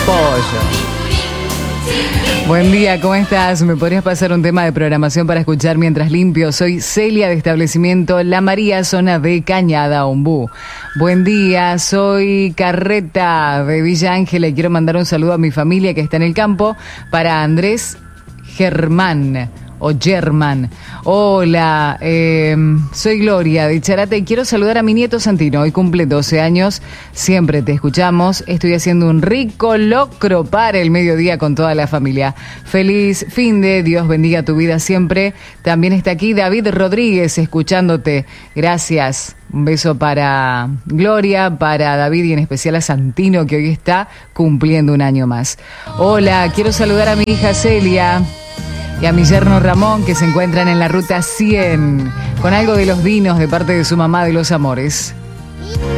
pollo. Buen día, ¿cómo estás? ¿Me podrías pasar un tema de programación para escuchar mientras limpio? Soy Celia de establecimiento La María, zona de Cañada, Ombú. Buen día, soy Carreta de Villa Ángela y quiero mandar un saludo a mi familia que está en el campo para Andrés Germán. O German. Hola, soy Gloria de Charate y quiero saludar a mi nieto Santino. Hoy cumple 12 años, siempre te escuchamos. Estoy haciendo un rico locro para el mediodía con toda la familia. Feliz fin de, Dios bendiga tu vida siempre. También está aquí David Rodríguez escuchándote. Gracias. Un beso para Gloria, para David y en especial a Santino que hoy está cumpliendo un año más. Hola, quiero saludar a mi hija Celia y a mi yerno Ramón, que se encuentran en la ruta 100, con algo de los vinos de parte de su mamá de los amores.